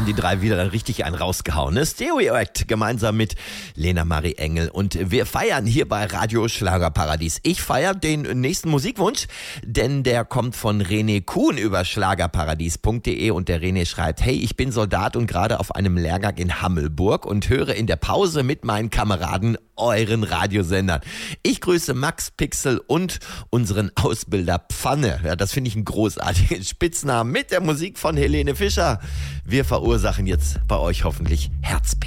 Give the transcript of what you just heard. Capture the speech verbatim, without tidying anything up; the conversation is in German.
haben die drei wieder richtig einen rausgehauen. Ne? Stereo Act gemeinsam mit Lena Marie Engel. Und wir feiern hier bei Radio Schlagerparadies. Ich feiere den nächsten Musikwunsch, denn der kommt von René Kuhn über schlagerparadies punkt de und der René schreibt: Hey, ich bin Soldat und gerade auf einem Lehrgang in Hammelburg und höre in der Pause mit meinen Kameraden euren Radiosendern. Ich grüße Max Pixel und unseren Ausbilder Pfanne. Ja, das finde ich einen großartigen Spitznamen mit der Musik von Helene Fischer. Wir verursachen jetzt bei euch hoffentlich Herzpilz.